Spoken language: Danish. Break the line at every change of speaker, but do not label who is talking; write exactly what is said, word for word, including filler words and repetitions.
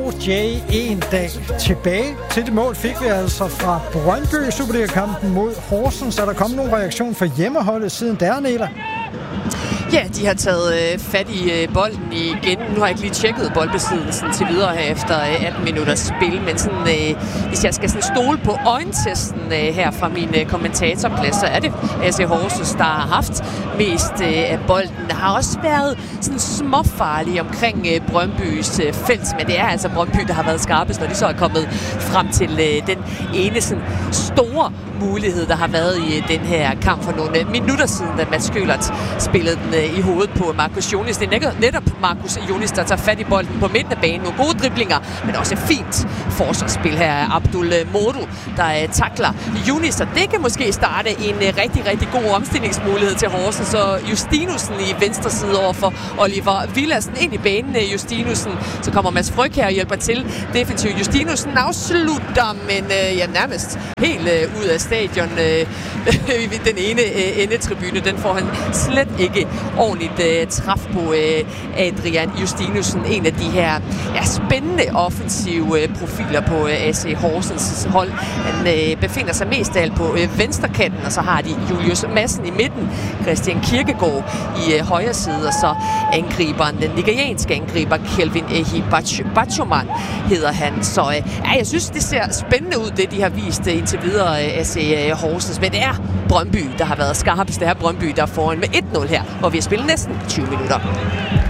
O J en dag tilbage. Til det mål fik vi altså fra Brøndby i Superliga-kampen mod Horsens. Er der kommet nogen reaktion fra hjemmeholdet siden der, Nela?
Ja, de har taget øh, fat i øh, bolden igen. Nu har jeg ikke lige tjekket boldbesiddelsen til videre her efter øh, atten minutters spil, men sådan, øh, hvis jeg skal sådan stole på øjentesten øh, her fra min øh, kommentatorplads, så er det A C Horsens, der har haft mest øh, af bolden. Der har også været sådan småfarlige omkring øh, Brøndbys øh, felt, men det er altså Brøndby, der har været skarpest, når de så er kommet frem til øh, den ene sådan store mulighed, der har været i øh, den her kamp for nogle øh, minutter siden, da Mads Skølert spillede den i hovedet på Marcus Jonis. Det er netop Marcus Jonis, der tager fat i bolden på midten af banen. Nogle gode driblinger, men også fint forsvarsspil her af Abdul Modu, der takler Jonis. Og det kan måske starte en rigtig, rigtig god omstillingsmulighed til Horsens. Så Justinussen i venstre side over for Oliver Villadsen ind i banen. Justinussen, så kommer Mads Fryg her og hjælper til defensivt. Justinussen afslutter, men øh, ja, nærmest helt øh, ud af stadion. Øh, den ene øh, endetribune, den får han slet ikke ordentligt uh, træf på uh, Adrian Justinussen. En af de her ja, spændende offensive uh, profiler på uh, A C Horsens hold. Han uh, befinder sig mest af alt på uh, venstrekanten, og så har de Julius Madsen i midten, Christian Kirkegaard i uh, højre side, og så angriberen, den nigerianske angriber Kelvin Ehi Bachoman hedder han. Så uh, ja, jeg synes, det ser spændende ud, det de har vist uh, indtil videre uh, A C uh, Horsens. Men det er Brøndby, der har været skarpest. Det er Brøndby, der er foran med et nul her, hvor vi har spillet næsten tyve minutter.